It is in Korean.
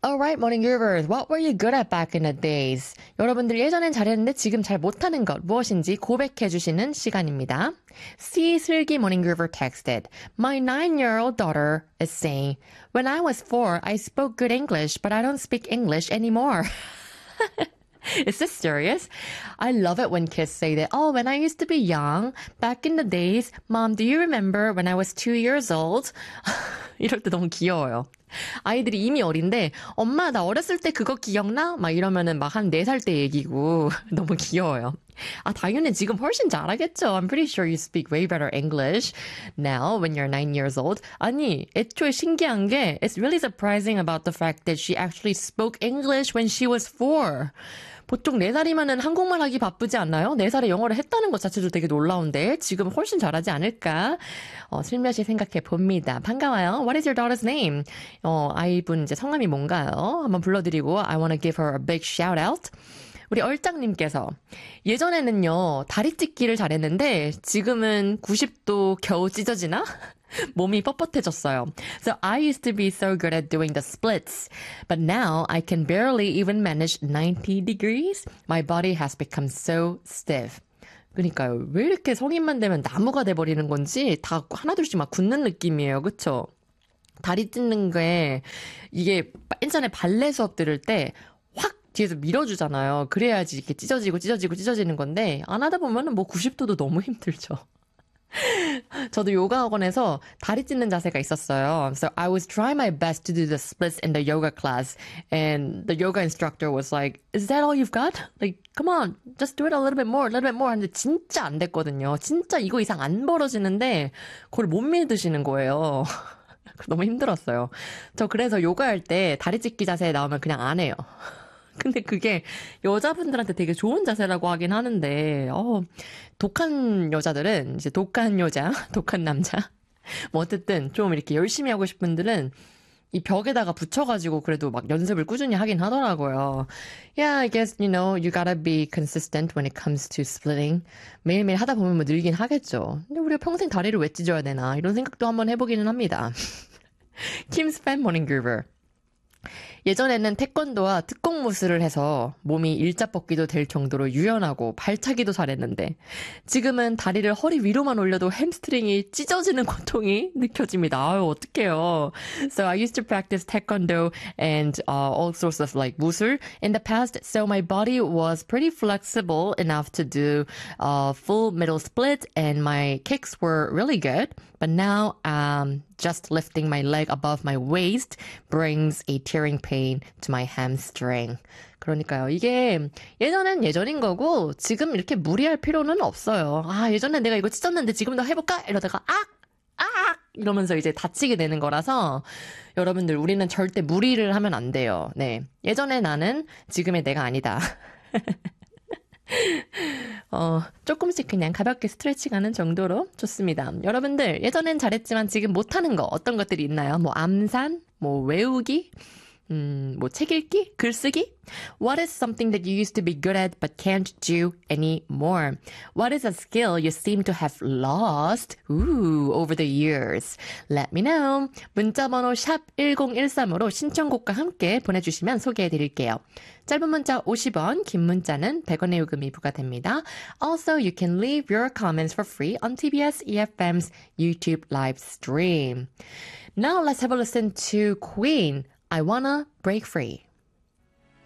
Alright, morning groovers. What were you good at back in the days? 여러분들 예전엔 잘했는데 지금 잘 못하는 것 무엇인지 고백해주시는 시간입니다. C. 슬기 morning groover texted, My 9-year-old daughter is saying, When I was 4, I spoke good English, but I don't speak English anymore. Is this serious? I love it when kids say that, oh, when I used to be young, back in the days, Mom, do you remember when I was 2 years old? 이럴 때 너무 귀여워요. 아이들이 이미 어린데, 엄마, 나 어렸을 때 그거 기억나? 막 이러면은 막 한 4살 때 얘기고, 너무 귀여워요. 아, 당연히 지금 훨씬 잘하겠죠. I'm pretty sure you speak way better English now when you're 9 years old. 아니, 애초에 신기한 게, it's really surprising about the fact that she actually spoke English when she was 4. 보통 4살이면은 한국말 하기 바쁘지 않나요? 4살에 영어를 했다는 것 자체도 되게 놀라운데 지금 훨씬 잘하지 않을까? 슬며시 생각해 봅니다. 반가워요. What is your daughter's name? 아이분 이제 성함이 뭔가요? 한번 불러드리고 I want to give her a big shout out. 우리 얼짱님께서 예전에는요 다리 찢기를 잘했는데 지금은 90도 겨우 찢어지나? 몸이 뻣뻣해졌어요. So I used to be so good at doing the splits, but now I can barely even manage 90 degrees. My body has become so stiff. 그러니까요. 왜 이렇게 성인만 되면 나무가 돼버리는 건지 다 하나둘씩 막 굳는 느낌이에요. 그쵸? 다리 찢는 게 이게 예전에 발레 수업 들을 때 뒤에서 밀어주잖아요. 그래야지 이렇게 찢어지는 건데 안 하다 보면은 뭐 90도도 너무 힘들죠. 저도 요가 학원에서 다리 찢는 자세가 있었어요. So I was trying my best to do the splits in the yoga class and the yoga instructor was like, Is that all you've got? Like, come on, just do it a little bit more. 하는데 진짜 안 됐거든요. 진짜 이거 이상 안 벌어지는데 그걸 못 믿으시는 거예요. 너무 힘들었어요. 저 그래서 요가할 때 다리 찢기 자세 나오면 그냥 안 해요. 근데 그게 여자분들한테 되게 좋은 자세라고 하긴 하는데, 독한 여자들은, 이제 독한 여자, 독한 남자. 뭐 어쨌든 좀 이렇게 열심히 하고 싶은 분들은 이 벽에다가 붙여가지고 그래도 막 연습을 꾸준히 하긴 하더라고요. Yeah, I guess, you gotta be consistent when it comes to splitting. 매일매일 하다 보면 뭐 늘긴 하겠죠. 근데 우리가 평생 다리를 왜 찢어야 되나, 이런 생각도 한번 해보기는 합니다. Kim's Fan Morning Groover. 예전에는 태권도와 특공무술을 해서 몸이 일자뻗기도 될 정도로 유연하고 발차기도 잘했는데 지금은 다리를 허리 위로만 올려도 햄스트링이 찢어지는 고통이 느껴집니다. 아유, 어떡해요. So I used to practice taekwondo and all sorts of like 무술 in the past, so my body was pretty flexible enough to do a full middle split and my kicks were really good. But now, just lifting my leg above my waist brings a tearing pain to my hamstring. 그러니까요. 이게 예전엔 예전인 거고 지금 이렇게 무리할 필요는 없어요. 아, 예전에 내가 이거 찢었는데 지금도 해볼까? 이러다가 이러면서 이제 다치게 되는 거라서 여러분들 우리는 절대 무리를 하면 안 돼요. 네. 예전에 나는 지금의 내가 아니다. 조금씩 그냥 가볍게 스트레칭하는 정도로 좋습니다. 여러분들 예전엔 잘했지만 지금 못하는 거 어떤 것들이 있나요? 뭐 암산, 뭐 외우기, 뭐 책 읽기, 글쓰기? What is something that you used to be good at but can't do anymore? What is a skill you seem to have lost over the years? Let me know. 문자번호 샵 1013으로 신청곡과 함께 보내주시면 소개해드릴게요. 짧은 문자 50원, 긴 문자는 100원의 요금이 부과됩니다. Also, you can leave your comments for free on TBS EFM's YouTube live stream. Now let's have a listen to Queen. I wanna break free.